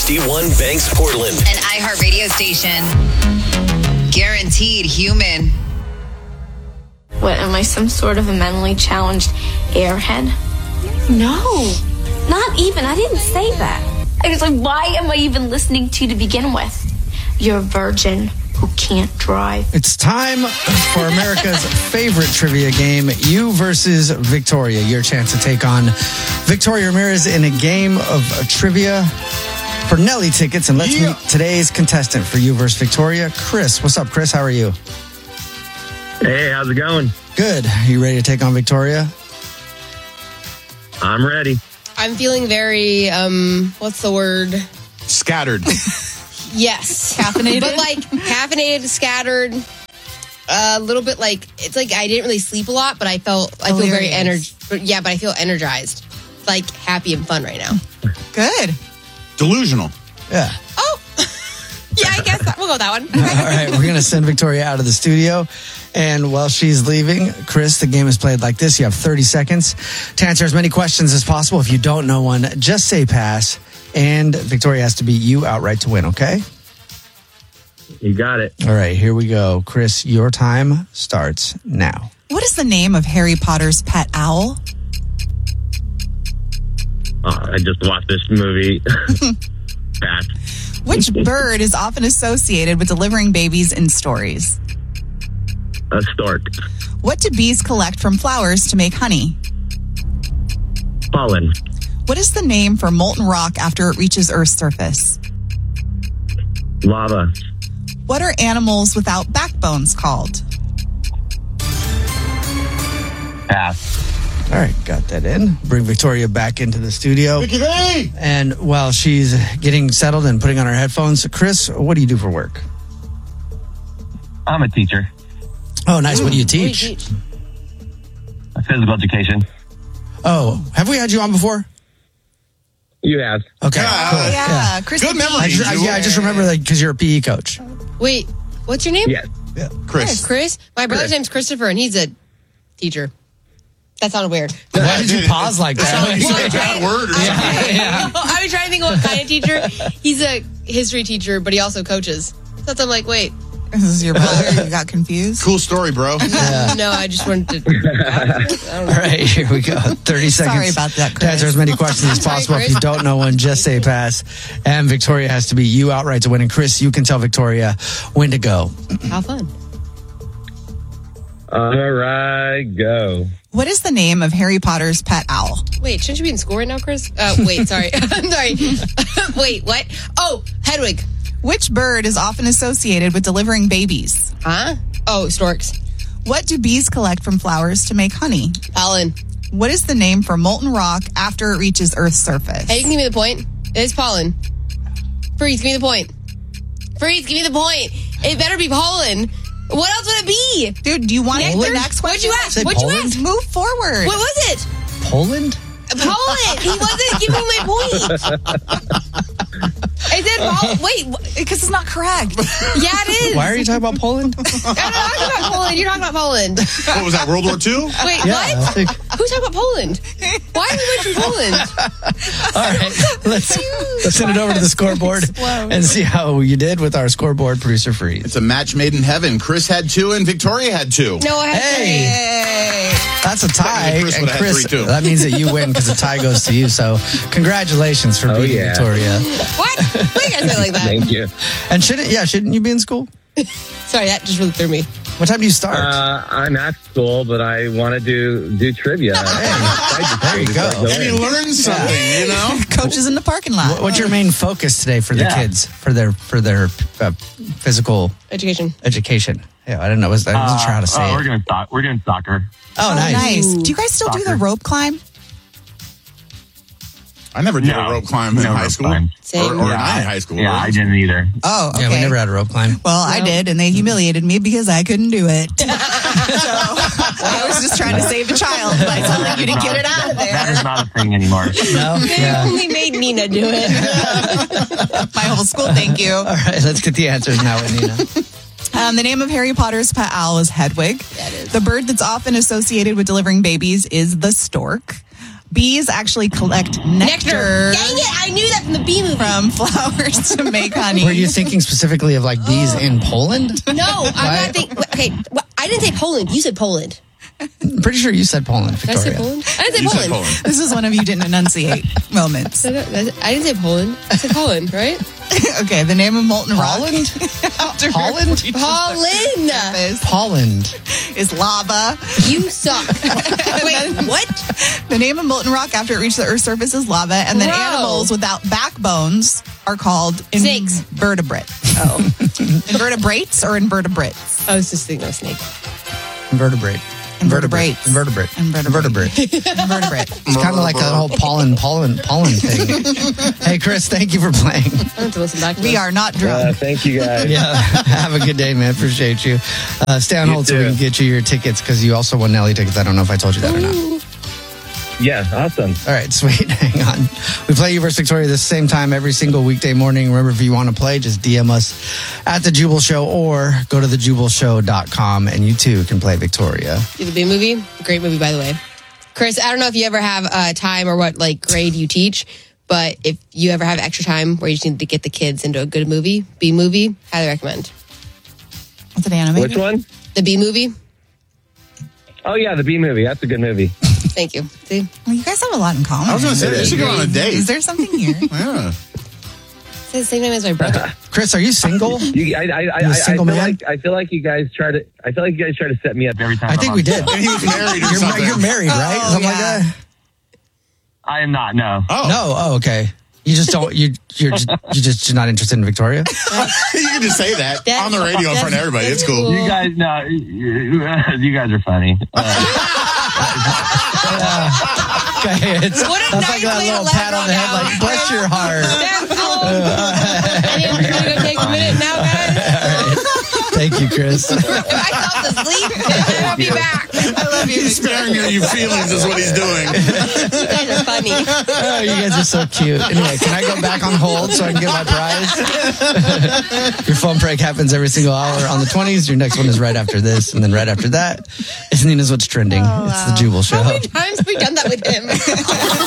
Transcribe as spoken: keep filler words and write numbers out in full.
ninety-one Banks, Portland. An iHeart radio station. Guaranteed human. What, am I some sort of a mentally challenged airhead? No, not even. I didn't say that. I was like, why am I even listening to you to begin with? You're a virgin who can't drive. It's time for America's favorite trivia game, you versus Victoria. Your chance to take on Victoria Ramirez in a game of uh, trivia for Nelly tickets. And let's Yeah. meet today's contestant for you versus Victoria, Chris. What's up, Chris? How are you? Hey, how's it going? Good. Are you ready to take on Victoria? I'm ready. I'm feeling very, um, what's the word? Scattered. Yes. Caffeinated? But like caffeinated, scattered, a little bit like, it's like I didn't really sleep a lot, but I felt, I feel very Delirious. energized. Yeah, but I feel energized. Like happy and fun right now. Good. Delusional. Yeah. Oh, yeah, I guess that, we'll go with that one. All right, we're going to send Victoria out of the studio. And while she's leaving, Chris, the game is played like this. You have thirty seconds to answer as many questions as possible. If you don't know one, just say pass. And Victoria has to beat you outright to win, okay? You got it. All right, here we go. Chris, your time starts now. What is the name of Harry Potter's pet owl? Uh, I just watched this movie. Pass. Which bird is often associated with delivering babies in stories? A stork. What do bees collect from flowers to make honey? Pollen. What is the name for molten rock after it reaches Earth's surface? Lava. What are animals without backbones called? Pass. All right, got that in. Bring Victoria back into the studio. Vicky V! And while she's getting settled and putting on her headphones, Chris, what do you do for work? I'm a teacher. Oh, nice. What do you What do you teach? teach? Physical education. Oh, have we had you on before? You have. Okay, Yeah. cool. Oh, yeah. Chris Good the memory. I just, I, yeah, I just remember like because you're a P E coach. Wait, what's your name? Yes. Chris. Chris? My brother's Chris. name's Christopher, and he's a teacher. That sounded weird. Why did you pause like that? Is that a bad word or something? I was trying to think of what kind of teacher. He's a history teacher, but he also coaches. So I'm like, wait, This is your brother. You got confused? Cool story, bro. no, I just wanted to. I don't know. All right, here we go. thirty seconds. Sorry about that, To answer Chris. as many questions as Sorry, possible. If Chris. you don't know one, just say pass. And Victoria has to be you outright to win. And Chris, you can tell Victoria when to go. How fun. All right, go. What is the name of Harry Potter's pet owl? Wait, shouldn't you be in school right now, Chris? Uh, wait, sorry. I'm sorry. Wait, what? Oh, Hedwig. Which bird is often associated with delivering babies? Huh? Oh, storks. What do bees collect from flowers to make honey? Pollen. What is the name for molten rock after it reaches Earth's surface? Hey, you can give me the point. It is pollen. Freeze, give me the point. Freeze, give me the point. It better be pollen. What else would it be? Dude, do you want Yeah, the there's- next what'd question? you ask? Say What'd you Poland? ask? Move forward. What was it? Poland? Pollen. He wasn't giving me my point. I said pollen. Wait, Because it's not correct. yeah, it is. Why are you talking about Poland? I'm not talking about Poland. You're talking about Poland. What was that, World War Two? Wait, Yeah, what? I think- Who's talking about Poland? Why are we mentioning Poland? All right, let's, let's send it over to the scoreboard and see how you did with our scoreboard producer Freeze. It's a match made in heaven. Chris had two and Victoria had two. No, I have Hey, Hey. that's a tie. Chris And would've had Chris, three, too. that means that you win because the tie goes to you. So congratulations for Oh, beating yeah. Victoria. What? Why you guys say it like that? Thank you. And shouldn't, yeah, shouldn't you be in school? Sorry, that just really threw me. What time do you start? Uh, I'm at school, but I want to do do trivia. there you go. And you learned something, you know? Coaches in the parking lot. What- What's your main focus today for the Yeah. kids for their for their uh, physical Education. education? Yeah, I didn't know. I wasn't sure how to say oh, we're it. doing so- we're doing soccer. Oh, Oh, nice. nice. Do you guys still do the Soccer. rope climb? I never did No. a rope climb in No high rope school. climb. Same. Or, or yeah, not in I- high school. Yeah, right? I didn't either. Oh, okay. Yeah, we never had a rope climb. Well, I No. did, and they humiliated me because I couldn't do it. so I was just trying to save a child by telling you to get it out of That there. is not a thing anymore. No? They Yeah. only made Nina do it. My whole school, thank you. All right, let's get the answers now, Anina. Um, the name of Harry Potter's pet owl is Hedwig. The bird that's often associated with delivering babies is the stork. bees actually collect nectar, Nectar. Dang it! I knew that from the bee movie. from flowers to make honey. Were you thinking specifically of like bees in Poland? No, I'm not thinking. Okay, well, I didn't say Poland. You said Poland. I'm pretty sure you said Poland, Did I Victoria. say Poland? I didn't say You Poland. said Poland. This is one of you didn't enunciate moments. I didn't say Poland. I said Poland, right? Okay, the name of molten rock. Holland? After Holland? it Poland. surface Poland. is lava. You suck. Wait, what? The name of molten rock after it reached the Earth's surface is lava, and then Bro. animals without backbones are called Snakes. invertebrate. Oh, Invertebrates or invertebrates? I was just thinking of snake. Invertebrate. Invertebrates. Invertebrate. Invertebrate. Invertebrate. Invertebrate. It's kind of like a whole pollen, pollen, pollen thing. Hey, Chris, thank you for playing. I have to listen back to We this. are not Uh, drunk. thank you guys. Yeah. Have a good day, man. Appreciate you. Uh, stay on You hold so we too. can get you your tickets because you also won Nelly tickets. I don't know if I told you that or not. Yeah, awesome. All right, sweet. Hang on. We play you versus Victoria the same time every single weekday morning. Remember, if you want to play, just D M us at The Jubal Show or go to the jubal show dot com and you too can play Victoria. The bee movie, great movie, by the way. Chris, I don't know if you ever have uh, time or what like grade you teach, but if you ever have extra time where you just need to get the kids into a good movie, bee movie, highly recommend. Is it animated? Which one? The bee movie. Oh, yeah, the Bee Movie. That's a good movie. Thank you. See, Well, you guys have a lot in common. I was going to say, they should go on a date. Is there something here? Yeah. it's the same name as my brother. Chris, are you single? You, I, I, I, You a I, I single feel man? like I feel like you guys try to. I feel like you guys try to set me up every time. I I'm think on we the did. show. And he was married or You're, something. you're married, right? Oh, Something yeah. like that? I am not. No. Oh. No. Oh, okay. You just don't, you, you're just, you're just you're not interested in Victoria? You can just say that That's- on the radio in front of everybody. It's cool. You guys, no, you, you guys are funny. Uh, Okay, it's, What a that's nice like that way to little let pat it on the head, roll like, down. bless your heart. Anyone gonna go take a minute now, guys? Thank you, Chris. If I fell asleep, I'll be back. I love you. He's sparing your you feelings is what he's doing. You guys are funny. Oh, you guys are so cute. Anyway, can I go back on hold so I can get my prize? Your phone prank happens every single hour on the twenties. Your next one is right after this. And then right after that is Nina's What's Trending. It's the Jubal Show. How many times have we done that with him?